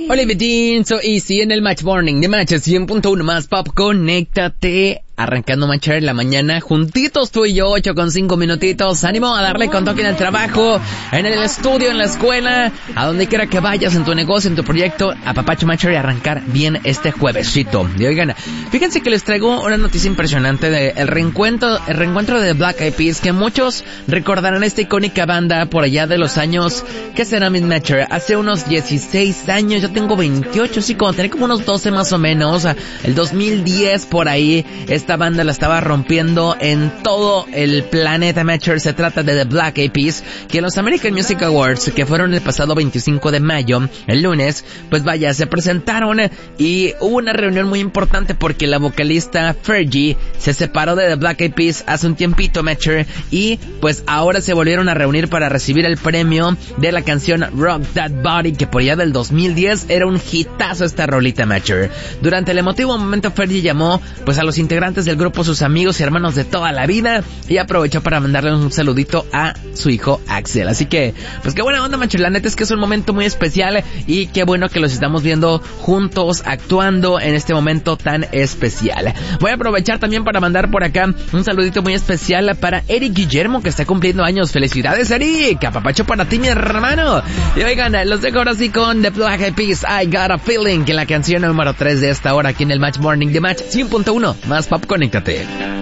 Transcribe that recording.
Oliver Dean, So Easy en el Match Morning de Match 100.1 más Pop. Conéctate. Arrancando Matcher en la mañana, juntitos tú y yo, 8:05 minutitos. Ánimo a darle con toque en el trabajo, en el estudio, en la escuela, a donde quiera que vayas, en tu negocio, en tu proyecto, a Papacho Matcher y arrancar bien este juevesito. Y oigan, fíjense que les traigo una noticia impresionante de el reencuentro de Black Eyed Peas, que muchos recordarán esta icónica banda por allá de los años, ¿qué será, Miss Matcher? Hace unos 16 años, yo tengo 28, sí, como tenía como unos 12 más o menos, el 2010 por ahí. Esta banda la estaba rompiendo en todo el planeta Matcher. Se trata de The Black Eyed Peas, que en los American Music Awards, que fueron el pasado 25 de mayo, el lunes, pues vaya, se presentaron y hubo una reunión muy importante porque la vocalista Fergie se separó de The Black Eyed Peas hace un tiempito, Matcher, y pues ahora se volvieron a reunir para recibir el premio de la canción Rock That Body, que por allá del 2010 era un hitazo esta rolita, Matcher. Durante el emotivo momento, Fergie llamó pues a los integrantes del grupo, sus amigos y hermanos de toda la vida, y aprovechó para mandarle un saludito a su hijo Axel. Así que, pues qué buena onda, Matcher. La neta es que es un momento muy especial y qué bueno que los estamos viendo juntos, actuando en este momento tan especial. Voy a aprovechar también para mandar por acá un saludito muy especial para Eric Guillermo, que está cumpliendo años. Felicidades, Eric, apapacho para ti, mi hermano. Y oigan, los dejo ahora sí con The Black Eyed Peas, I Got a Feeling, que es la canción número 3 de esta hora aquí en el Match Morning de Match 100.1 más Pop. Conéctate.